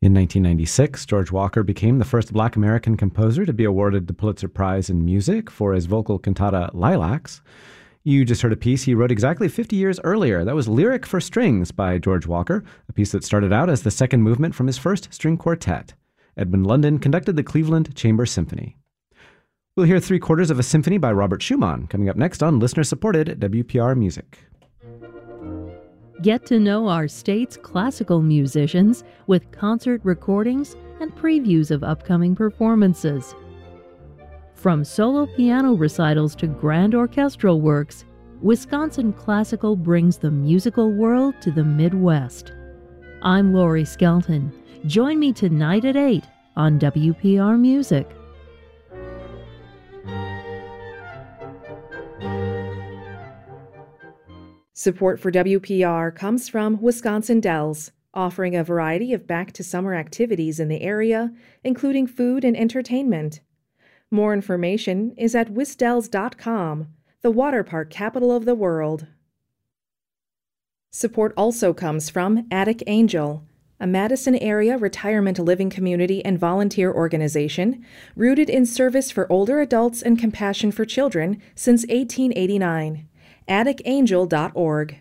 In 1996, George Walker became the first Black American composer to be awarded the Pulitzer Prize in Music for his vocal cantata Lilacs. You just heard a piece he wrote exactly 50 years earlier. That was Lyric for Strings by George Walker, a piece that started out as the second movement from his first string quartet. Edmund London conducted the Cleveland Chamber Symphony. We'll hear 3/4 of a symphony by Robert Schumann, coming up next on listener-supported WPR Music. Get to know our state's classical musicians with concert recordings and previews of upcoming performances. From solo piano recitals to grand orchestral works, Wisconsin Classical brings the musical world to the Midwest. I'm Lori Skelton. Join me tonight at 8 on WPR Music. Support for WPR comes from Wisconsin Dells, offering a variety of back-to-summer activities in the area, including food and entertainment. More information is at wisdells.com, the water park capital of the world. Support also comes from Attic Angel, a Madison area retirement living community and volunteer organization rooted in service for older adults and compassion for children since 1889. atticangel.org.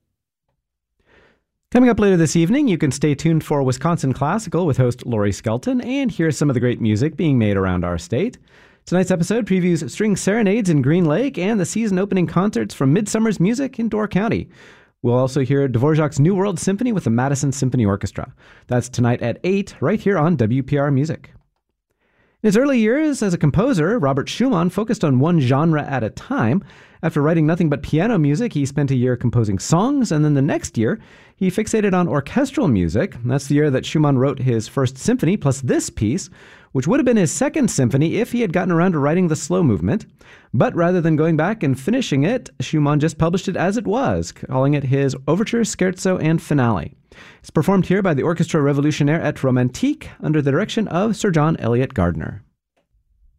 Coming up later this evening, you can stay tuned for Wisconsin Classical with host Lori Skelton and hear some of the great music being made around our state. Tonight's episode previews string serenades in Green Lake and the season opening concerts from Midsummer's Music in Door County. We'll also hear Dvorak's New World Symphony with the Madison Symphony Orchestra. That's tonight at 8, right here on WPR Music. In his early years as a composer, Robert Schumann focused on one genre at a time. After writing nothing but piano music, he spent a year composing songs, and then the next year, he fixated on orchestral music. That's the year that Schumann wrote his first symphony, plus this piece, which would have been his second symphony if he had gotten around to writing the slow movement. But rather than going back and finishing it, Schumann just published it as it was, calling it his Overture, Scherzo, and Finale. It's performed here by the Orchestra Revolutionnaire et Romantique under the direction of Sir John Eliot Gardiner.